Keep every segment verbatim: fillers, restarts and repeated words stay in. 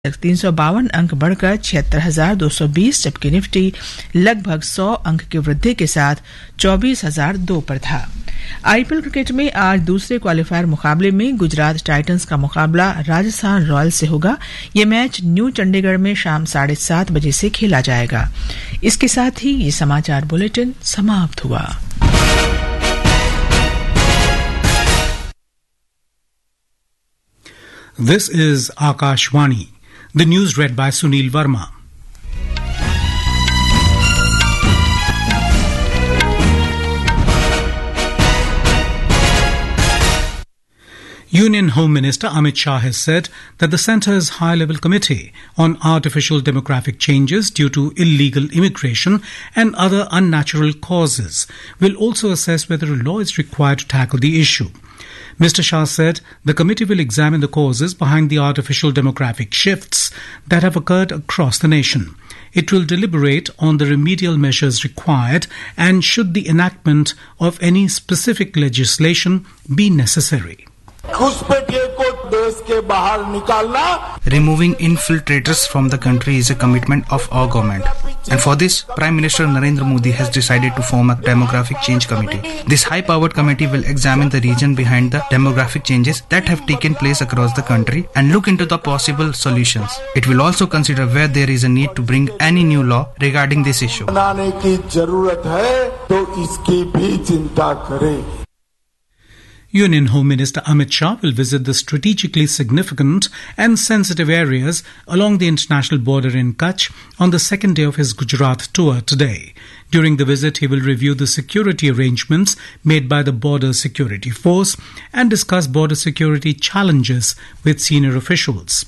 तीन सौ बावन अंक बढ़कर छिहत्तर हजार दो सौ बीस, जबकि निफ्टी लगभग सौ अंक की वृद्धि के साथ चौबीस हजार दो पर था। आईपीएल क्रिकेट में आज दूसरे क्वालीफायर मुकाबले में गुजरात टाइटंस का मुकाबला राजस्थान रॉयल्स से होगा। यह मैच न्यू चंडीगढ़ में शाम साढ़े सात बजे से खेला जाएगा। इसके साथ ही ये समाचार बुलेटिन समाप्त हुआ। This is Akashvani. The news read by Sunil Verma. Union Home Minister Amit Shah has said that the centre's high-level committee on artificial demographic changes due to illegal immigration and other unnatural causes will also assess whether a law is required to tackle the issue. Mister Shah said the committee will examine the causes behind the artificial demographic shifts that have occurred across the nation. It will deliberate on the remedial measures required and should the enactment of any specific legislation be necessary. Removing infiltrators from the country is a commitment of our government. And for this, Prime Minister Narendra Modi has decided to form a demographic change committee. This high-powered committee will examine the reason behind the demographic changes that have taken place across the country and look into the possible solutions. It will also consider where there is a need to bring any new law regarding this issue. Union Home Minister Amit Shah will visit the strategically significant and sensitive areas along the international border in Kutch on the second day of his Gujarat tour today. During the visit, he will review the security arrangements made by the Border Security Force and discuss border security challenges with senior officials.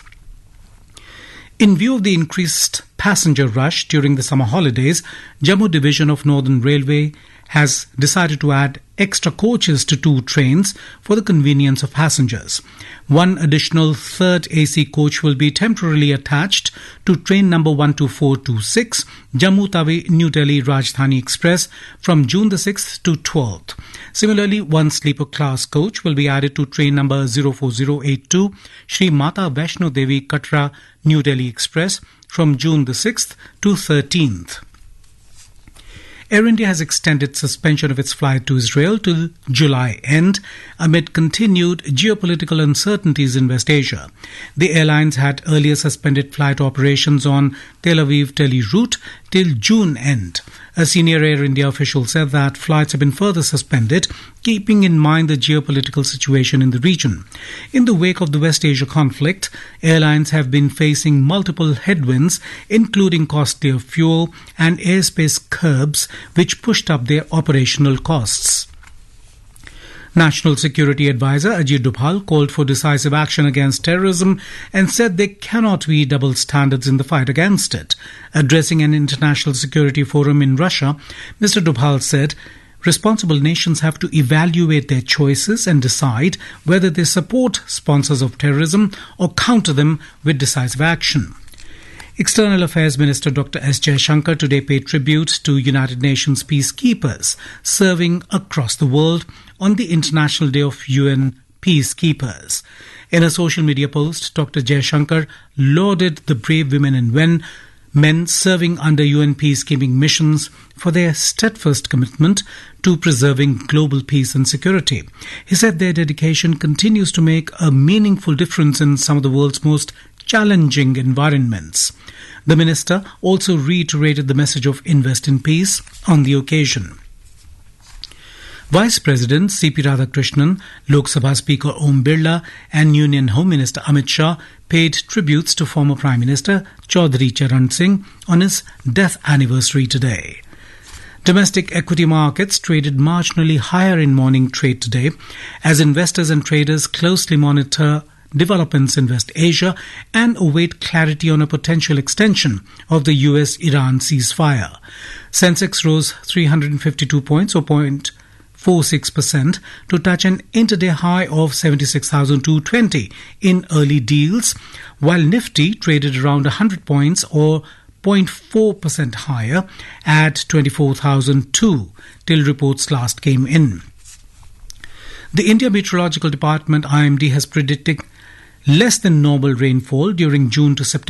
In view of the increased passenger rush during the summer holidays, Jammu Division of Northern Railway has decided to add extra coaches to two trains for the convenience of passengers. One additional third A C coach will be temporarily attached to train number one two four two six, Jammu Tawi New Delhi Rajdhani Express, from June the sixth to twelfth. Similarly, one sleeper class coach will be added to train number zero four zero eight two, Shri Mata Vaishno Devi Katra New Delhi Express, from June the sixth to thirteenth. Air India has extended suspension of its flight to Israel till July end amid continued geopolitical uncertainties in West Asia. The airlines had earlier suspended flight operations on Tel Aviv-Delhi route till June end. A senior Air India official said that flights have been further suspended, keeping in mind the geopolitical situation in the region. In the wake of the West Asia conflict, airlines have been facing multiple headwinds, including costlier fuel and airspace curbs, which pushed up their operational costs. National Security Advisor Ajit Dubhal called for decisive action against terrorism and said there cannot be double standards in the fight against it. Addressing an international security forum in Russia, Mister Dubhal said responsible nations have to evaluate their choices and decide whether they support sponsors of terrorism or counter them with decisive action. External Affairs Minister Doctor S. Jaishankar today paid tribute to United Nations peacekeepers serving across the world on the International Day of U N Peacekeepers. In a social media post, Doctor Jaishankar lauded the brave women and men, men serving under U N peacekeeping missions for their steadfast commitment to preserving global peace and security. He said their dedication continues to make a meaningful difference in some of the world's most challenging environments. The minister also reiterated the message of invest in peace on the occasion. Vice President C P Radhakrishnan, Lok Sabha Speaker Om Birla and Union Home Minister Amit Shah paid tributes to former Prime Minister Chaudhry Charan Singh on his death anniversary today. Domestic equity markets traded marginally higher in morning trade today as investors and traders closely monitor developments in West Asia and await clarity on a potential extension of the U S Iran ceasefire. Sensex rose three hundred fifty-two points or zero point four six percent to touch an intraday high of seventy-six thousand two hundred twenty in early deals, while Nifty traded around one hundred points or zero point four percent higher at twenty-four thousand two till reports last came in. The India Meteorological Department I M D has predicted less than normal rainfall during June to September